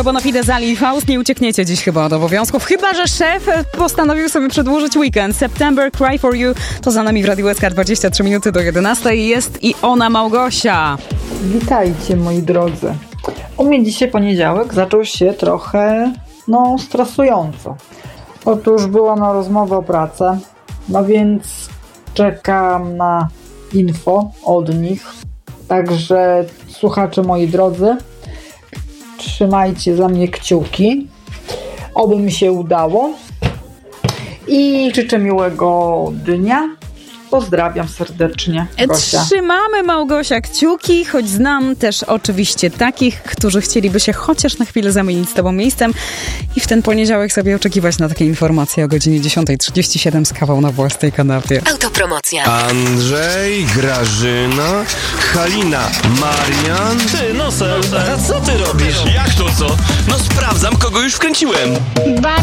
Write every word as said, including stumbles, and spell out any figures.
Nisko Bonafide Zali Faust. Nie uciekniecie dziś chyba od obowiązków, chyba że szef postanowił sobie przedłużyć weekend. September, Cry for You. To za nami w Radiu S K dwadzieścia trzy minuty do jedenastej. Jest i ona, Małgosia. Witajcie, moi drodzy. U mnie dzisiaj poniedziałek zaczął się trochę, no, stresująco. Otóż była na rozmowę o pracę, no więc czekam na info od nich. Także słuchacze moi drodzy, trzymajcie za mnie kciuki, oby mi się udało i życzę miłego dnia. Pozdrawiam serdecznie, Gosia. Trzymamy, Małgosia, kciuki, choć znam też oczywiście takich, którzy chcieliby się chociaż na chwilę zamienić z tobą miejscem i w ten poniedziałek sobie oczekiwać na takie informacje o godzinie dziesiąta trzydzieści siedem z kawą na własnej kanapie. Autopromocja. Andrzej, Grażyna, Halina, Marian. Ty, nosem, a co ty robisz? Jak to co? No sprawdzam, kogo już wkręciłem. Bardzo